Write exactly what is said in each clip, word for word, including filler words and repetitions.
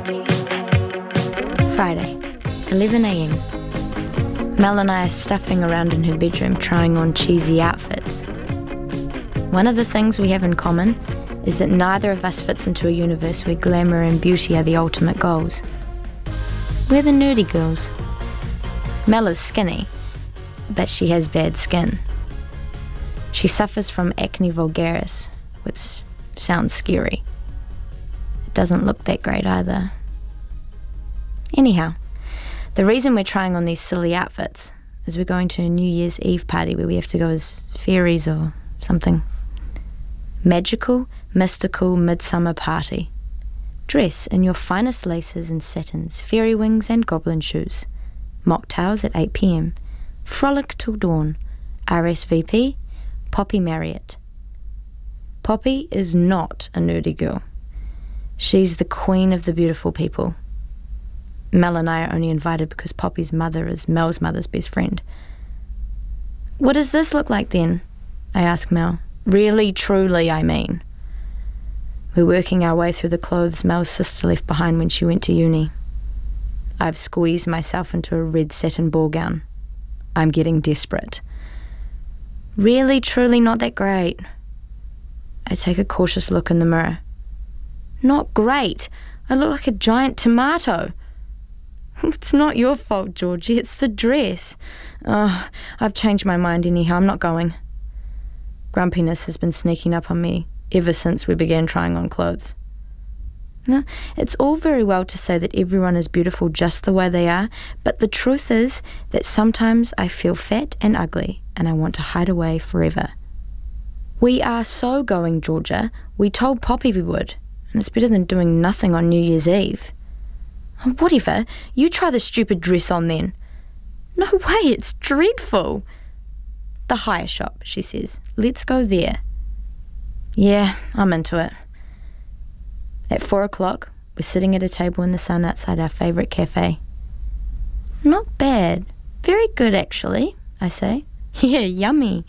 Friday, eleven a m. Mel and I are stuffing around in her bedroom trying on cheesy outfits. One of the things we have in common is that neither of us fits into a universe where glamour and beauty are the ultimate goals. We're the nerdy girls. Mel is skinny, but she has bad skin. She suffers from acne vulgaris, which sounds scary. It doesn't look that great either. Anyhow, the reason we're trying on these silly outfits is we're going to a New Year's Eve party where we have to go as fairies or something. Magical, mystical, midsummer party. Dress in your finest laces and satins, fairy wings and goblin shoes. Mocktails at eight p m. Frolic till dawn. R S V P, Poppy Marriott. Poppy is not a nerdy girl. She's the queen of the beautiful people. Mel and I are only invited because Poppy's mother is Mel's mother's best friend. What does this look like then? I ask Mel. Really, truly, I mean. We're working our way through the clothes Mel's sister left behind when she went to uni. I've squeezed myself into a red satin ball gown. I'm getting desperate. Really, truly not that great. I take a cautious look in the mirror. Not great. I look like a giant tomato. It's not your fault, Georgie. It's the dress. Oh, I've changed my mind anyhow. I'm not going. Grumpiness has been sneaking up on me ever since we began trying on clothes. Now, it's all very well to say that everyone is beautiful just the way they are, but the truth is that sometimes I feel fat and ugly and I want to hide away forever. We are so going, Georgia. We told Poppy we would, and it's better than doing nothing on New Year's Eve. Whatever, you try the stupid dress on then. No way, it's dreadful. The hire shop, she says. Let's go there. Yeah, I'm into it. At four o'clock, we're sitting at a table in the sun outside our favourite cafe. Not bad. Very good, actually, I say. Yeah, yummy.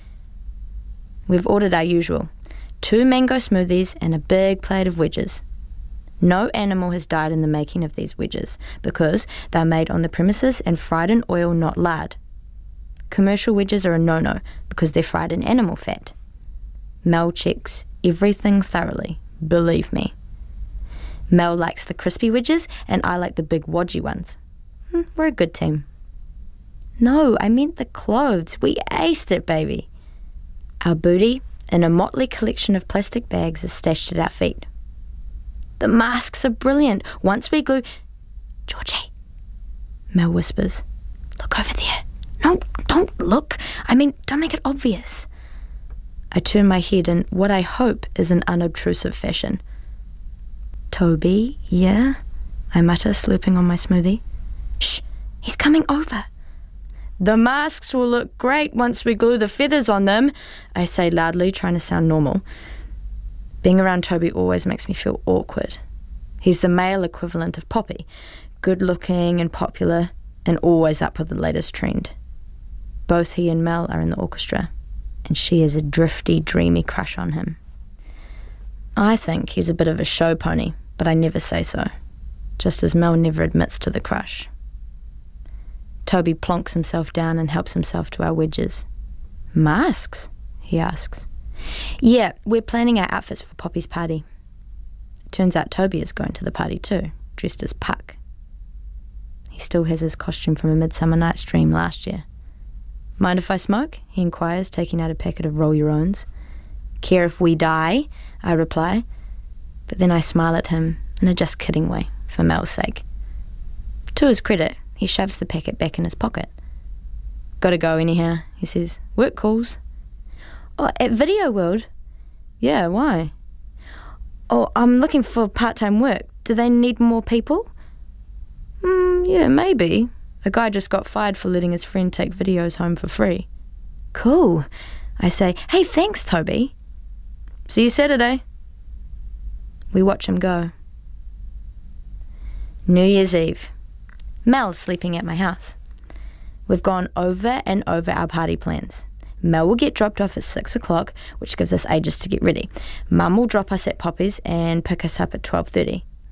We've ordered our usual. Two mango smoothies and a big plate of wedges. No animal has died in the making of these wedges because they're made on the premises and fried in oil, not lard. Commercial wedges are a no-no because they're fried in animal fat. Mel checks everything thoroughly, believe me. Mel likes the crispy wedges and I like the big wodgy ones. We're a good team. No, I meant the clothes. We aced it, baby. Our booty, in a motley collection of plastic bags, is stashed at our feet. The masks are brilliant. Once we glue... Georgie, Mel whispers. Look over there. No, don't look. I mean, don't make it obvious. I turn my head in what I hope is an unobtrusive fashion. Toby, yeah? I mutter, slurping on my smoothie. Shh, he's coming over. The masks will look great once we glue the feathers on them, I say loudly, trying to sound normal. Being around Toby always makes me feel awkward. He's the male equivalent of Poppy, good-looking and popular, and always up with the latest trend. Both he and Mel are in the orchestra, and she has a drifty, dreamy crush on him. I think he's a bit of a show pony, but I never say so, just as Mel never admits to the crush. Toby plonks himself down and helps himself to our wedges. Masks? He asks. Yeah, we're planning our outfits for Poppy's party. It turns out Toby is going to the party too, dressed as Puck. He still has his costume from A Midsummer Night's Dream last year. Mind if I smoke? He inquires, taking out a packet of roll-your-owns. Care if we die? I reply. But then I smile at him in a just kidding way, for Mel's sake. To his credit, he shoves the packet back in his pocket. Gotta go anyhow, he says. Work calls. Oh, at Video World? Yeah, why? Oh, I'm looking for part-time work. Do they need more people? Mm, yeah, maybe. A guy just got fired for letting his friend take videos home for free. Cool. I say, hey, thanks, Toby. See you Saturday. We watch him go. New Year's Eve. Mel's sleeping at my house. We've gone over and over our party plans. Mel will get dropped off at six o'clock, which gives us ages to get ready. Mum will drop us at Poppy's and pick us up at twelve thirty.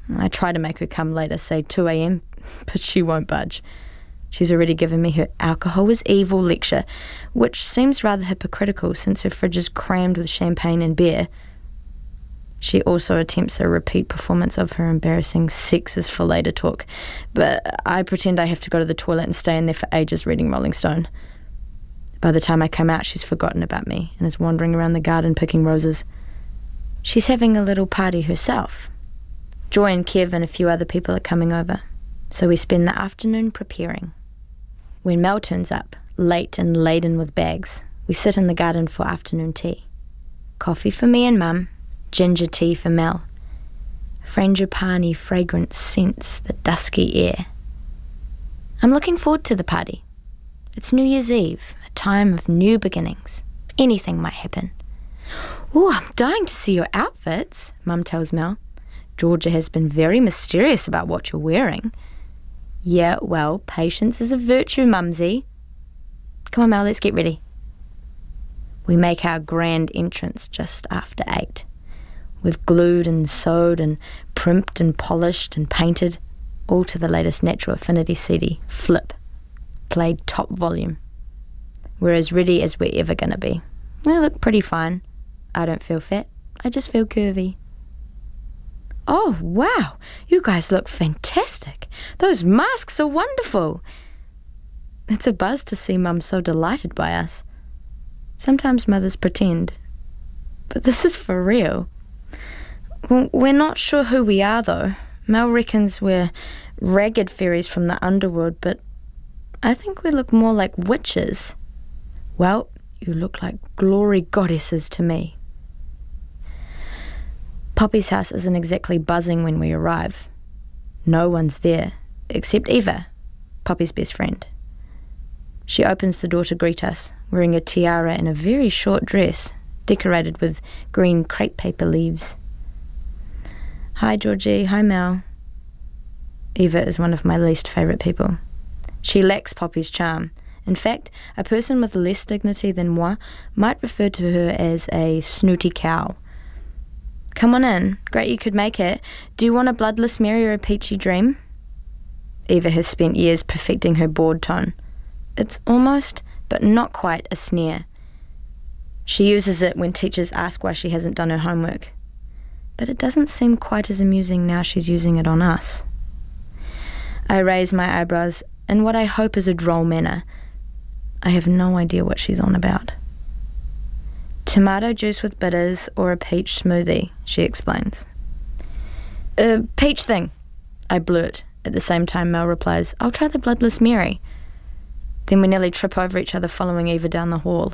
I try to make her come later, say two a.m, but she won't budge. She's already given me her alcohol is evil lecture, which seems rather hypocritical since her fridge is crammed with champagne and beer. She also attempts a repeat performance of her embarrassing sex is for later talk, but I pretend I have to go to the toilet and stay in there for ages reading Rolling Stone. By the time I come out, she's forgotten about me and is wandering around the garden picking roses. She's having a little party herself. Joy and Kev and a few other people are coming over, so we spend the afternoon preparing. When Mel turns up, late and laden with bags, we sit in the garden for afternoon tea. Coffee for me and Mum, ginger tea for Mel. Frangipani fragrance scents the dusky air. I'm looking forward to the party. It's New Year's Eve, a time of new beginnings. Anything might happen. "Ooh, I'm dying to see your outfits," Mum tells Mel. "Georgia has been very mysterious about what you're wearing." "Yeah, well, patience is a virtue, Mumsy." "Come on, Mel, let's get ready." We make our grand entrance just after eight. We've glued and sewed and primped and polished and painted, all to the latest Natural Affinity C D, Flip, played top volume. We're as ready as we're ever going to be. We look pretty fine. I don't feel fat, I just feel curvy. "Oh, wow, you guys look fantastic. Those masks are wonderful." It's a buzz to see Mum so delighted by us. Sometimes mothers pretend, but this is for real. Well, we're not sure who we are, though. Mel reckons we're ragged fairies from the underworld, but I think we look more like witches. Well, you look like glory goddesses to me. Poppy's house isn't exactly buzzing when we arrive. No one's there, except Eva, Poppy's best friend. She opens the door to greet us, wearing a tiara and a very short dress, decorated with green crepe paper leaves. "Hi, Georgie. Hi, Mel." Eva is one of my least favourite people. She lacks Poppy's charm. In fact, a person with less dignity than moi might refer to her as a snooty cow. "Come on in. Great you could make it. Do you want a bloodless Mary or a peachy dream?" Eva has spent years perfecting her bored tone. It's almost, but not quite, a sneer. She uses it when teachers ask why she hasn't done her homework. But it doesn't seem quite as amusing now she's using it on us. I raise my eyebrows in what I hope is a droll manner. I have no idea what she's on about. "Tomato juice with bitters or a peach smoothie," she explains. "A peach thing," I blurt. At the same time, Mel replies, "I'll try the bloodless Mary." Then we nearly trip over each other following Eva down the hall.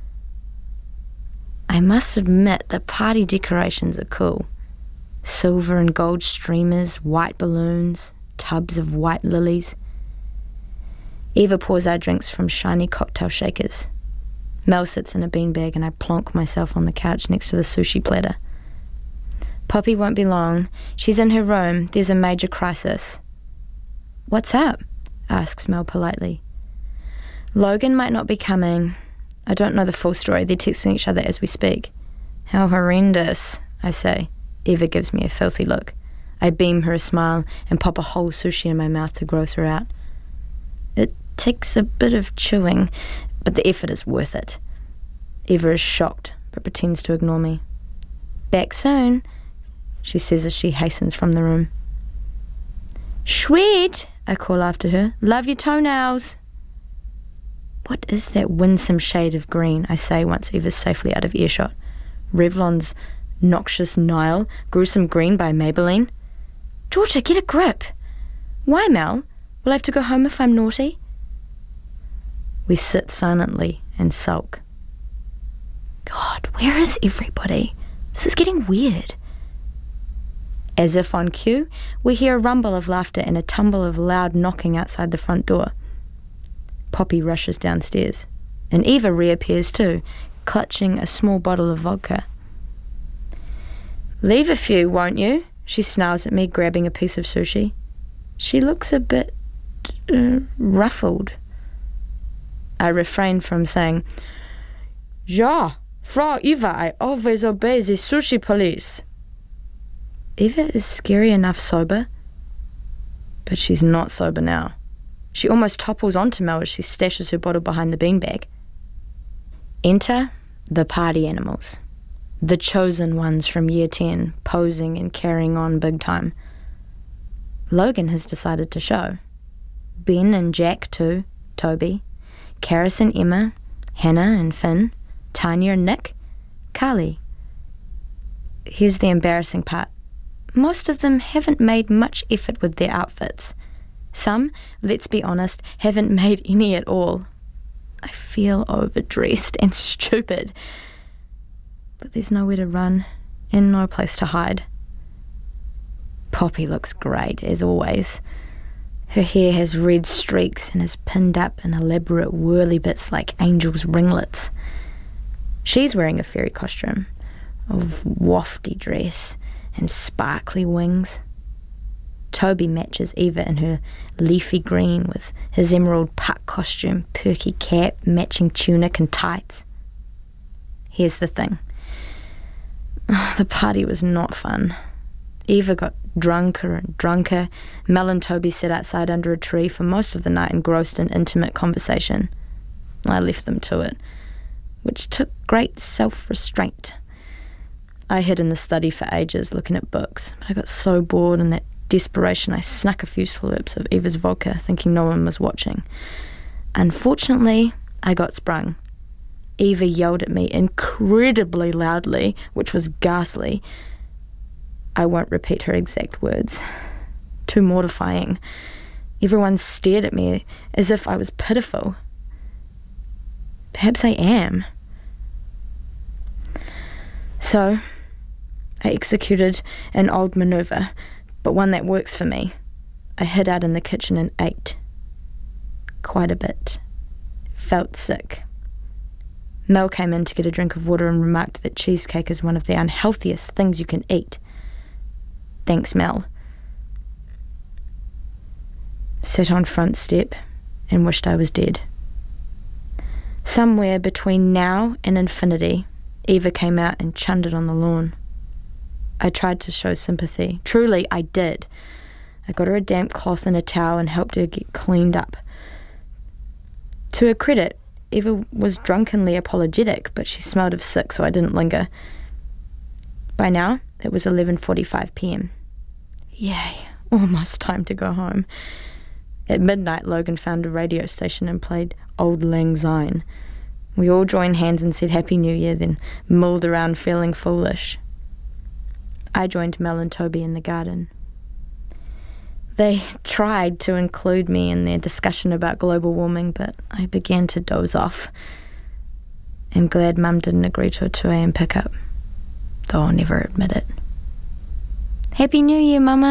I must admit the party decorations are cool. Silver and gold streamers, white balloons, tubs of white lilies. Eva pours our drinks from shiny cocktail shakers. Mel sits in a beanbag and I plonk myself on the couch next to the sushi platter. Poppy won't be long. She's in her room. There's a major crisis. "What's up?" asks Mel politely. "Logan might not be coming. I don't know the full story. They're texting each other as we speak." "How horrendous," I say. Eva gives me a filthy look. I beam her a smile and pop a whole sushi in my mouth to gross her out. It takes a bit of chewing, but the effort is worth it. Eva is shocked, but pretends to ignore me. "Back soon," she says as she hastens from the room. "Sweet," I call after her. "Love your toenails." "What is that winsome shade of green?" I say once Eva's safely out of earshot. Revlon's Noxious Nile, Gruesome Green by Maybelline. "Georgia, get a grip." "Why, Mel? Will I have to go home if I'm naughty?" We sit silently and sulk. God, where is everybody? This is getting weird. As if on cue, we hear a rumble of laughter and a tumble of loud knocking outside the front door. Poppy rushes downstairs, and Eva reappears too, clutching a small bottle of vodka. "Leave a few, won't you?" she snarls at me, grabbing a piece of sushi. She looks a bit uh, ruffled. I refrain from saying, "Ja, Frau Eva, I always obey the sushi police." Eva is scary enough sober, but she's not sober now. She almost topples onto Mel as she stashes her bottle behind the beanbag. Enter the party animals. The chosen ones from year ten, posing and carrying on big time. Logan has decided to show. Ben and Jack too, Toby, Karis and Emma, Hannah and Finn, Tanya and Nick, Carly. Here's the embarrassing part. Most of them haven't made much effort with their outfits. Some, let's be honest, haven't made any at all. I feel overdressed and stupid. But there's nowhere to run and no place to hide. Poppy looks great, as always. Her hair has red streaks and is pinned up in elaborate whirly bits like angels' ringlets. She's wearing a fairy costume of wafty dress and sparkly wings. Toby matches Eva in her leafy green with his emerald puck costume, perky cap, matching tunic and tights. Here's the thing. The party was not fun. Eva got drunker and drunker. Mel and Toby sat outside under a tree for most of the night engrossed in intimate conversation. I left them to it, which took great self-restraint. I hid in the study for ages looking at books, but I got so bored in that desperation I snuck a few slurps of Eva's vodka thinking no one was watching. Unfortunately, I got sprung. Eva yelled at me incredibly loudly, which was ghastly. I won't repeat her exact words. Too mortifying. Everyone stared at me as if I was pitiful. Perhaps I am. So, I executed an old manoeuvre, but one that works for me. I hid out in the kitchen and ate. Quite a bit. Felt sick. Mel came in to get a drink of water and remarked that cheesecake is one of the unhealthiest things you can eat. Thanks, Mel. Sat on front step and wished I was dead. Somewhere between now and infinity, Eva came out and chundered on the lawn. I tried to show sympathy. Truly, I did. I got her a damp cloth and a towel and helped her get cleaned up. To her credit, Eva was drunkenly apologetic, but she smelled of sick, so I didn't linger. By now, it was eleven forty-five p.m. Yay, almost time to go home. At midnight, Logan found a radio station and played Auld Lang Syne. We all joined hands and said Happy New Year, then mulled around feeling foolish. I joined Mel and Toby in the garden. They tried to include me in their discussion about global warming, but I began to doze off. I'm glad Mum didn't agree to a two a.m. pickup, though I'll never admit it. Happy New Year, Mama.